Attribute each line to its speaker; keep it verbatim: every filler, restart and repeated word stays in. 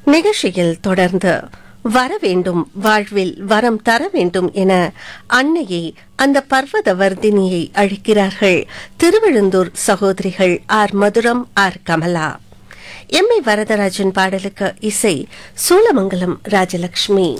Speaker 1: நிகழ்ச்சியில் தொடர்ந்து வர வேண்டும் வாழ்வில் வரம் தர வேண்டும் என அன்னையை அந்த பர்வத வர்தினியை அழைக்கிறார்கள் திருவிழுந்தூர் சகோதரிகள் R Madhuram R Kamala. M A Varadarajan பாடலுக்கு இசை சூலமங்கலம் ராஜலட்சுமி.